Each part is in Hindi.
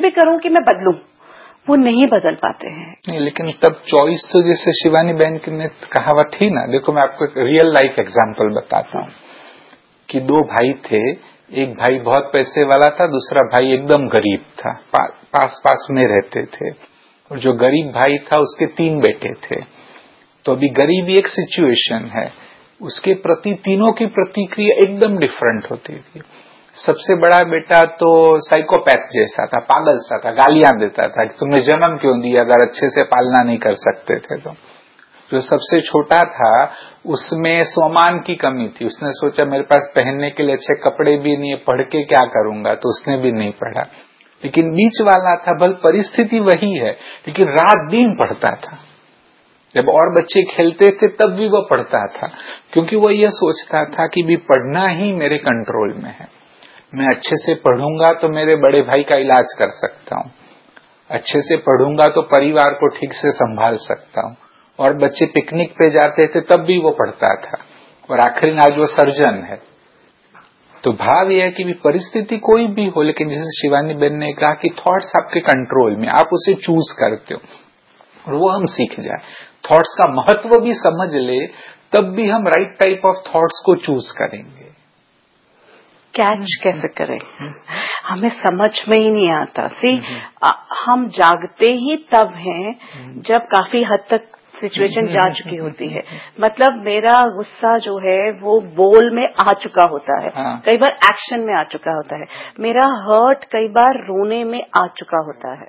भी करूं कि मैं बदलूं, वो नहीं बदल पाते हैं। नहीं, लेकिन तब चॉइस तो जैसे शिवानी बहन की ने कहावत थी ना, देखो मैं आपको एक रियल लाइफ एग्जांपल बताता हूँ कि दो भाई थे, एक भाई बहुत पैसे वाला था, दूसरा भाई एकदम गरीब था, पास पास में रहते थे। और जो गरीब भाई था उसके 3 बेटे थे। तो अभी गरीबी एक सिचुएशन है, उसके प्रति तीनों की प्रतिक्रिया एकदम डिफरेंट होती थी। सबसे बड़ा बेटा तो साइकोपैथ जैसा था, पागल सा था, गालियां देता था कि तुमने जन्म क्यों दिया अगर अच्छे से पालना नहीं कर सकते थे तो। जो सबसे छोटा था उसमें स्वमान की कमी थी, उसने सोचा मेरे पास पहनने के लिए अच्छे कपड़े भी नहीं है, पढ़ के क्या करूंगा, तो उसने भी नहीं पढ़ा। लेकिन बीच वाला था, भले परिस्थिति वही है लेकिन रात दिन पढ़ता था। जब और बच्चे खेलते थे तब भी वो पढ़ता था, क्योंकि वो ये सोचता था कि भी पढ़ना ही मेरे कंट्रोल में है। मैं अच्छे से पढ़ूंगा तो मेरे बड़े भाई का इलाज कर सकता हूँ, अच्छे से पढ़ूंगा तो परिवार को ठीक से संभाल सकता हूँ। और बच्चे पिकनिक पे जाते थे तब भी वो पढ़ता था, और आखिरी में आज वो सर्जन है। तो भाव यह है कि भी परिस्थिति कोई भी हो, लेकिन जैसे शिवानी बहन ने कहा कि थॉट्स आपके कंट्रोल में, आप उसे चूज करते हो, और वो हम सीख जाए, थॉट्स का महत्व भी समझ ले, तब भी हम राइट टाइप ऑफ थॉट्स को चूज करेंगे। कैच कैसे करें, हमें समझ में ही नहीं आता। हम जागते ही तब हैं जब काफी हद तक सिचुएशन जा चुकी होती है। मतलब मेरा गुस्सा जो है वो बोल में आ चुका होता है, कई बार एक्शन में आ चुका होता है, मेरा हर्ट कई बार रोने में आ चुका होता है,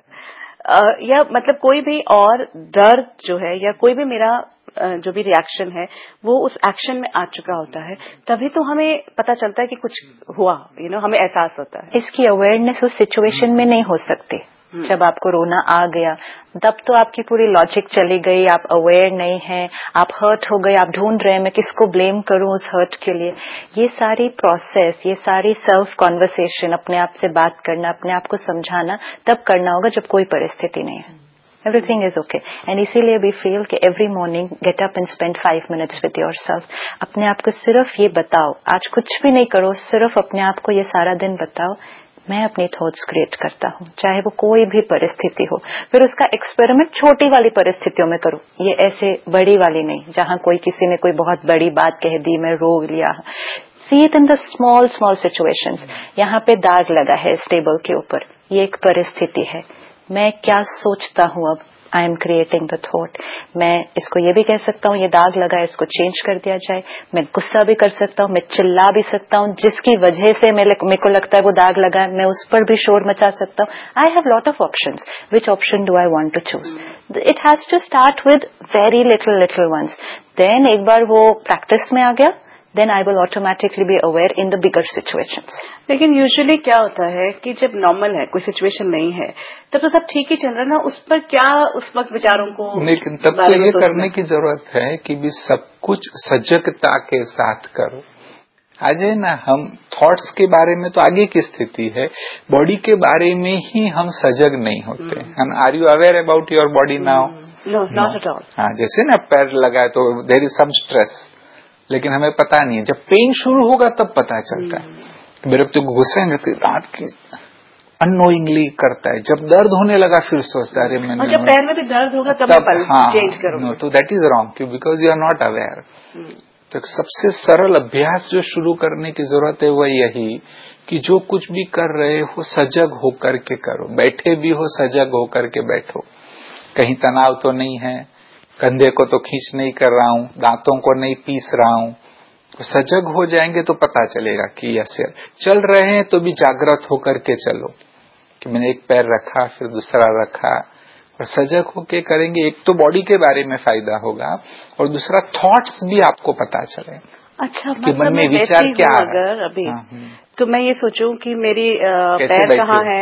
या मतलब कोई भी और दर्द जो है या कोई भी मेरा जो भी रिएक्शन है वो उस एक्शन में आ चुका होता है। तभी तो हमें पता चलता है कि कुछ हुआ, हमें एहसास होता है। इसकी अवेयरनेस उस सिचुएशन में नहीं हो सकती। जब आपको रोना आ गया तब तो आपकी पूरी लॉजिक चली गई, आप अवेयर नहीं हैं, आप हर्ट हो गए, आप ढूंढ रहे हैं मैं किसको ब्लेम करूं उस हर्ट के लिए। ये सारी प्रोसेस, ये सारी सेल्फ कॉन्वर्सेशन, अपने आप से बात करना, अपने आप को समझाना तब करना होगा जब कोई परिस्थिति नहीं है। Everything is okay. And इसीलिए we feel कि every morning get up and spend 5 minutes with yourself. अपने आप को सिर्फ ये बताओ, आज कुछ भी नहीं करो, सिर्फ अपने आप को ये सारा दिन बताओ, मैं अपनी थॉट्स क्रिएट करता हूँ, चाहे वो कोई भी परिस्थिति हो। फिर उसका एक्सपेरिमेंट छोटी वाली परिस्थितियों में करो, ये ऐसे बड़ी वाली नहीं, जहाँ कोई किसी ने कोई बहुत बड़ी बात कह दी, मैं रो लिया। See it in the small situations. यहाँ पे दाग लगा है इस टेबल के ऊपर, ये एक परिस्थिति है, मैं क्या सोचता हूँ अब, I am creating the thought. मैं इसको ये भी कह सकता हूँ ये दाग लगा है, इसको चेंज कर दिया जाए। मैं गुस्सा भी कर सकता हूँ, मैं चिल्ला भी सकता हूँ, जिसकी वजह से मेरे को लगता है वो दाग लगा है, मैं उस पर भी शोर मचा सकता हूँ। I have lot of options, which option do I want to choose. It has to start with very little ones. Then एक बार वो प्रैक्टिस में आ गया, then I will automatically be aware in the bigger situations. लेकिन यूजुअली क्या होता है कि जब नॉर्मल है, कोई सिचुएशन नहीं है, तब तो सब ठीक ही चल रहा है ना, उस पर क्या उस वक्त विचारों को, लेकिन तब तो ये करने की जरूरत है कि भी सब कुछ सजगता के साथ करो। आज है ना, हम थॉट्स के बारे में तो आगे की स्थिति है, बॉडी के बारे में ही हम सजग नहीं होते। हम are you aware about your body now? No, not at all. हाँ, जैसे ना पैर लगा है तो देयर इज सम स्ट्रेस, लेकिन हमें पता नहीं है। जब पेन शुरू होगा तब पता चलता है। मेरे तो गुस्से रात की अननोइंगली करता है, जब दर्द होने लगा फिर सोचता है अरे मैंने, जब पैर में भी दर्द होगा तब चेंज करूंगा। तो दैट इज रॉन्ग, क्यों? Because you are not aware. तो सबसे सरल अभ्यास जो शुरू करने की जरूरत है वह यही कि जो कुछ भी कर रहे हो सजग होकर के करो, बैठे भी हो सजग होकर के बैठो। कहीं तनाव तो नहीं है, कंधे को तो खींच नहीं कर रहा हूं, दांतों को नहीं पीस रहा हूं। तो सजग हो जाएंगे तो पता चलेगा कि ऐसे चल रहे हैं तो भी जागृत होकर के चलो कि मैंने एक पैर रखा फिर दूसरा रखा, और सजग होके करेंगे। एक तो बॉडी के बारे में फायदा होगा और दूसरा थॉट्स भी आपको पता चले। अच्छा, कि मन में विचार क्या है। अगर अभी तो मैं ये सोचूं कि मेरी पैर कहाँ है,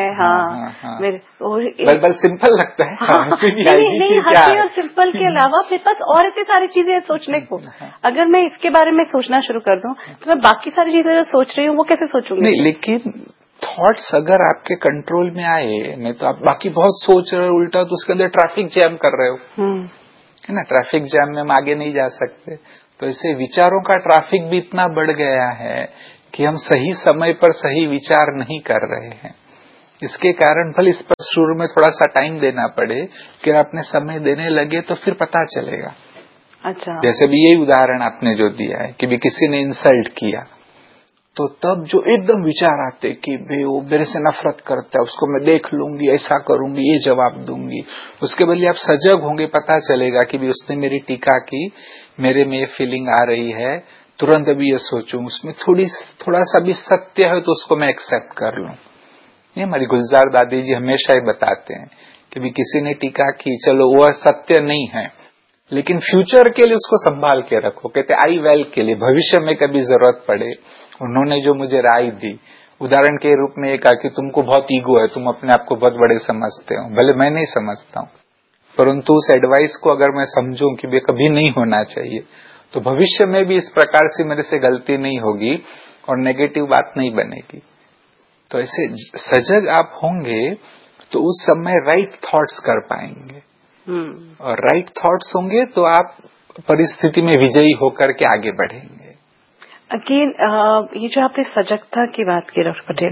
बल सिंपल लगता है। नहीं, हंसी और सिंपल के अलावा मेरे पास और इतनी सारी चीजें हैं सोचने को। अगर मैं इसके बारे में सोचना शुरू कर दूं तो मैं बाकी सारी चीजें जो सोच रही हूँ वो कैसे सोचूंगी? नहीं, लेकिन थॉट्स अगर आपके कंट्रोल में आए, नहीं तो आप बाकी बहुत सोच रहे हो उल्टा, तो उसके अंदर ट्रैफिक जैम कर रहे हो, है ना। ट्रैफिक जैम में हम आगे नहीं जा सकते। तो इससे विचारों का ट्रैफिक भी इतना बढ़ गया है कि हम सही समय पर सही विचार नहीं कर रहे हैं। इसके कारण भले इस पर शुरू में थोड़ा सा टाइम देना पड़े, कि आपने समय देने लगे तो फिर पता चलेगा। अच्छा, जैसे भी यही उदाहरण आपने जो दिया है कि भी किसी ने इंसल्ट किया, तो तब जो एकदम विचार आते कि भाई वो मेरे से नफरत करता है, उसको मैं देख लूंगी, ऐसा करूंगी, ये जवाब दूंगी, उसके बदले आप सजग होंगे, पता चलेगा कि भी उसने मेरी टीका की, मेरे में ये फीलिंग आ रही है, तुरंत अभी ये सोचूं, उसमें थोड़ा सा भी सत्य है तो उसको मैं एक्सेप्ट कर लूं। ये हमारी गुलजार दादी जी हमेशा ही बताते हैं कि भी किसी ने टीका की, चलो वह सत्य नहीं है, लेकिन फ्यूचर के लिए उसको संभाल के रखो। कहते आई वेल के लिए, भविष्य में कभी जरूरत पड़े। उन्होंने जो मुझे राय दी, उदाहरण के रूप में ये कहा कि तुमको बहुत ईगो है, तुम अपने आप को बहुत बड़े समझते हो, भले मैं नहीं समझता हूं, परंतु उस एडवाइस को अगर मैं समझूं कि वे कभी नहीं होना चाहिए, तो भविष्य में भी इस प्रकार से मेरे से गलती नहीं होगी और नेगेटिव बात नहीं बनेगी। तो ऐसे सजग आप होंगे तो उस समय राइट थॉट्स कर पाएंगे, और राइट थॉट्स होंगे तो आप परिस्थिति में विजयी होकर के आगे बढ़ेंगे। अगेन ये जो आपने सजगता की बात की डॉक्टर पटेल,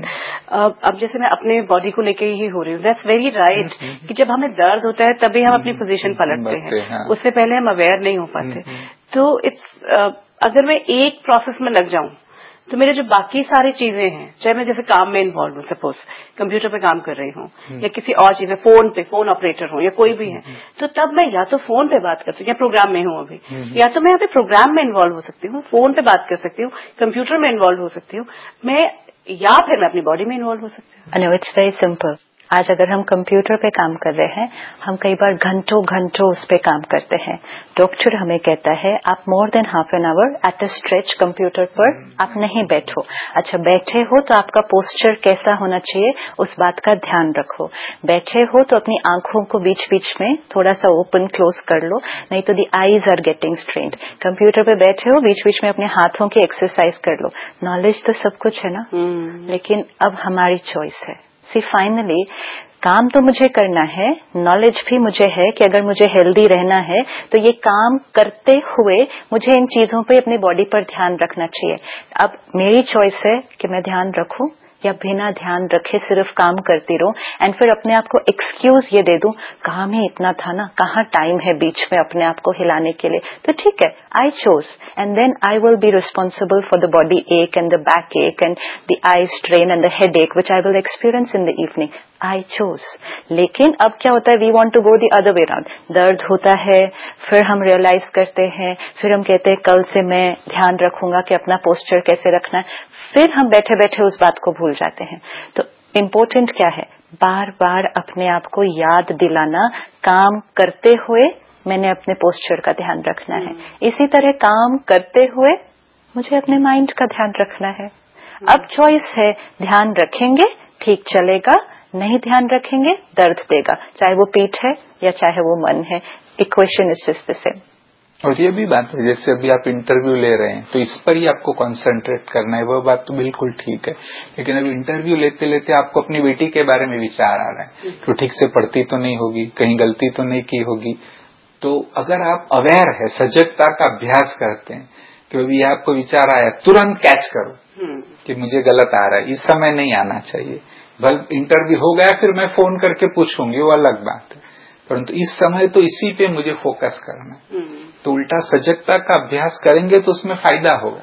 अब जैसे मैं अपने बॉडी को लेके ही हो रही हूँ, दैट्स वेरी राइट कि जब हमें दर्द होता है तभी हम अपनी पोजीशन पलटते हैं, हाँ। उससे पहले हम अवेयर नहीं हो पाते। तो इट्स अगर मैं एक प्रोसेस में लग जाऊं तो मेरे जो बाकी सारी चीजें हैं, चाहे मैं जैसे काम में इन्वॉल्व हूँ, सपोज कंप्यूटर पे काम कर रही हूँ या किसी और चीज में, फोन ऑपरेटर हूँ या कोई भी है, तो तब मैं या तो फोन पे बात कर सकती हूँ, या प्रोग्राम में हूँ अभी, या तो मैं अभी प्रोग्राम में इन्वॉल्व हो सकती हूँ, फोन पे बात कर सकती हूँ, कंप्यूटर में इन्वॉल्व हो सकती हूँ मैं, या फिर मैं अपनी बॉडी में इन्वॉल्व हो सकती हूँ। No, it's very simple. आज अगर हम कंप्यूटर पे काम कर रहे हैं, हम कई बार घंटों घंटों उस पे काम करते हैं। डॉक्टर हमें कहता है आप more than half an hour at a stretch computer पर आप नहीं बैठो। अच्छा, बैठे हो तो आपका पोस्चर कैसा होना चाहिए उस बात का ध्यान रखो। बैठे हो तो अपनी आंखों को बीच बीच में थोड़ा सा ओपन क्लोज कर लो, नहीं तो the eyes are getting strained. Computer पे बैठे हो, बीच बीच में अपने हाथों की एक्सरसाइज कर लो। नॉलेज तो सब कुछ है ना, लेकिन अब हमारी चॉइस है। सी फाइनली काम तो मुझे करना है, नॉलेज भी मुझे है कि अगर मुझे हेल्दी रहना है तो ये काम करते हुए मुझे इन चीजों पे अपनी बॉडी पर ध्यान रखना चाहिए। अब मेरी चॉइस है कि मैं ध्यान रखूं या बिना ध्यान रखे सिर्फ काम करती रहूं, एंड फिर अपने आप को एक्सक्यूज ये दे दूं, काम ही इतना था ना, कहाँ टाइम है बीच में अपने आप को हिलाने के लिए। तो ठीक है, I chose, and then I will be responsible for the body एक एंड द बैक एक and the eye strain and the head एक विच I will experience in the evening. I chose. लेकिन अब क्या होता है, we want to go the other way round. दर्द होता है, फिर हम रियलाइज करते हैं, फिर हम कहते हैं कल से मैं ध्यान रखूंगा कि अपना पोस्चर कैसे रखना है, फिर हम बैठे बैठे उस बात को भूल जाते हैं। तो इम्पोर्टेंट क्या है, बार बार अपने आप को याद दिलाना, काम करते हुए मैंने अपने पोस्चर का ध्यान रखना है। इसी तरह काम करते हुए मुझे अपने माइंड का ध्यान रखना है। अब चॉइस है, ध्यान रखेंगे ठीक चलेगा, नहीं ध्यान रखेंगे दर्द देगा, चाहे वो पीठ है या चाहे वो मन है। Equation is just the same. और ये भी बात है, जैसे अभी आप इंटरव्यू ले रहे हैं तो इस पर ही आपको कंसंट्रेट करना है, वो बात तो बिल्कुल ठीक है। लेकिन अभी इंटरव्यू लेते लेते आपको अपनी बेटी के बारे में विचार आ रहा है कि ठीक से पढ़ती तो नहीं होगी, कहीं गलती तो नहीं की होगी। तो अगर आप अवेयर है, सजगता का अभ्यास करते हैं कि अभी आपको विचार आया, तुरंत कैच करो कि मुझे गलत आ रहा है, इस समय नहीं आना चाहिए। भले इंटरव्यू हो गया फिर मैं फोन करके पूछूंगी, वो अलग बात है, परंतु इस समय तो इसी पे मुझे फोकस करना है। तो उल्टा सजगता का अभ्यास करेंगे तो उसमें फायदा होगा।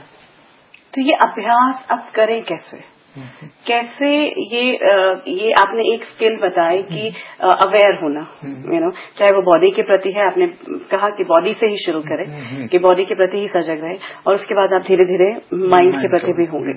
तो ये अभ्यास अब करें कैसे? कैसे ये आपने एक स्किल बताई कि अवेयर होना, चाहे वो बॉडी के प्रति है, आपने कहा कि बॉडी से ही शुरू करें कि बॉडी के प्रति ही सजग रहे, और उसके बाद आप धीरे धीरे माइंड के प्रति भी होंगे।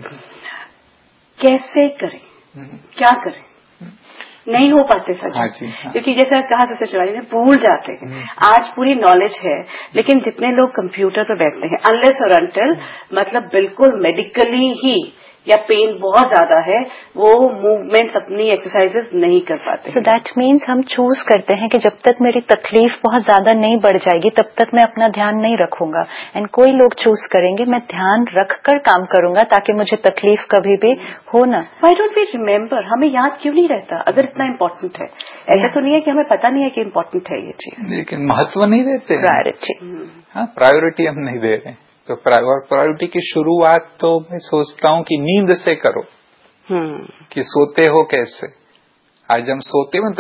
कैसे करें, क्या करें? नहीं हो पाते सच। क्योंकि जैसे कहा जैसे शिवाजी ने, भूल जाते हैं। आज पूरी नॉलेज है, लेकिन जितने लोग कंप्यूटर पर बैठते हैं, अनलेस और अनटिल मतलब बिल्कुल मेडिकली ही या पेन बहुत ज्यादा है, वो मूवमेंट्स अपनी एक्सरसाइजेस नहीं कर पाते। सो दैट मीन्स हम चूज करते हैं कि जब तक मेरी तकलीफ बहुत ज्यादा नहीं बढ़ जाएगी तब तक मैं अपना ध्यान नहीं रखूंगा। एंड कोई लोग चूज करेंगे मैं ध्यान रखकर काम करूंगा ताकि मुझे तकलीफ कभी भी हो ना। Why don't we remember? हमें याद क्यों नहीं रहता अगर इतना इम्पोर्टेंट है? ऐसा तो नहीं है कि हमें पता नहीं है कि इम्पोर्टेंट है ये चीज, लेकिन महत्व नहीं देते, प्रायोरिटी। हाँ, प्रायोरिटी हम नहीं दे रहे। तो प्रायोरिटी की शुरुआत तो मैं सोचता हूँ कि नींद से करो, कि सोते हो कैसे, आज हम सोते हैं